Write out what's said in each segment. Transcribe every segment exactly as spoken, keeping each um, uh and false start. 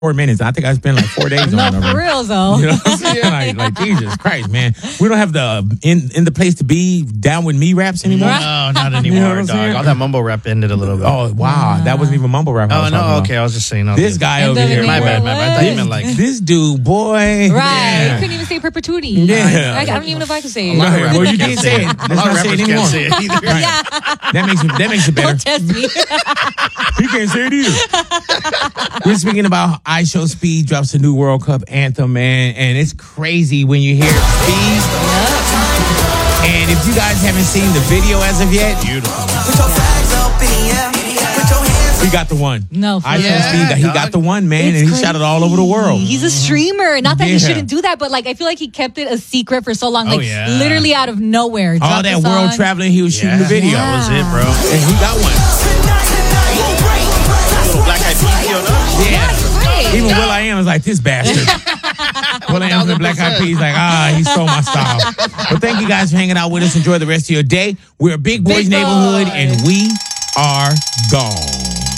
Four minutes. I think I spent like four days no, on it. For real, though. You know what I'm saying? Like, like, Jesus Christ, man. We don't have the in in the place to be down with me raps anymore. No, not anymore, You know what I'm dog. saying? All that mumble rap ended a little bit. Oh, wow. Yeah. That wasn't even mumble rap. I Oh, was no, talking about. okay. I was just saying. This guy And over the here. My name bad, of my bad. I thought you meant like. This dude, boy. Right. Yeah. You couldn't even say perpetuity. Yeah. I, I don't even know if I can say it. A lot of rappers Well, you can't did say say it. it. A Let's lot of not say it rappers anymore. can't say it either. Yeah. That makes it, that makes it better. Don't test me. He can't say it either. We're speaking about I Show Speed drops a new World Cup anthem, man, and it's crazy when you hear Speed. And if you guys haven't seen the video as of yet, Beautiful. he got the one. No, for I Show real. Speed, he got the one, man, It's and he shot it all over the world. He's a streamer. Not that Yeah. he shouldn't do that, but like I feel like he kept it a secret for so long. Oh, Like yeah. literally out of nowhere. All dropped that the world song. traveling, he was shooting the video. That was it, bro. And he got one. Little Black Eyed Peas, you know? Yeah. Right. Even Will I Am was like, this bastard. Will I Am from the Black Eyed Peas like, ah, he stole my style. But thank you guys for hanging out with us. Enjoy the rest of your day. We're a Big Boys Big neighborhood, Boys. and we are gone.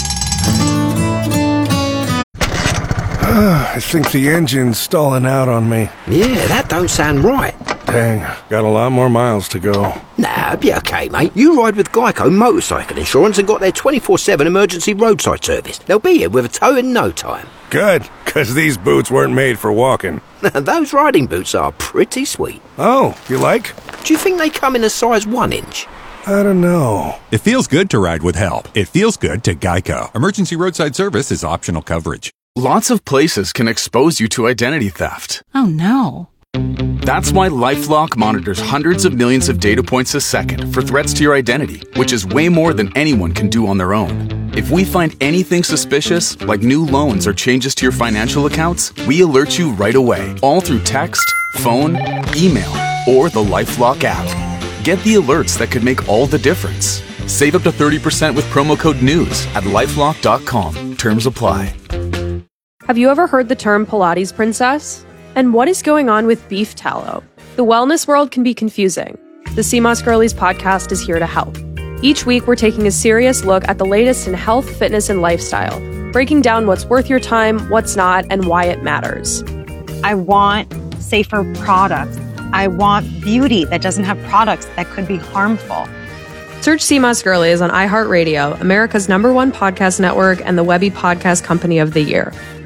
I think the engine's stalling out on me. Yeah, that don't sound right. Dang, got a lot more miles to go. Nah, it'll be okay, mate. You ride with Geico Motorcycle Insurance and got their twenty-four seven emergency roadside service. They'll be here with a tow in no time. Good, because these boots weren't made for walking. Those riding boots are pretty sweet. Oh, you like? Do you think they come in a size one inch? I don't know. It feels good to ride with help. It feels good to Geico. Emergency roadside service is optional coverage. Lots of places can expose you to identity theft. Oh no. That's why LifeLock monitors hundreds of millions of data points a second for threats to your identity, which is way more than anyone can do on their own. If we find anything suspicious, like new loans or changes to your financial accounts, we alert you right away, all through text, phone, email, or the LifeLock app. Get the alerts that could make all the difference. Save up to thirty percent with promo code NEWS at lifelock dot com. Terms apply. Have you ever heard the term Pilates princess? And what is going on with beef tallow? The wellness world can be confusing. The C M O S Girlies podcast is here to help. Each week, we're taking a serious look at the latest in health, fitness, and lifestyle, breaking down what's worth your time, what's not, and why it matters. I want safer products. I want beauty that doesn't have products that could be harmful. Search C M O S Girlies on iHeartRadio, America's number one podcast network and the Webby Podcast Company of the Year.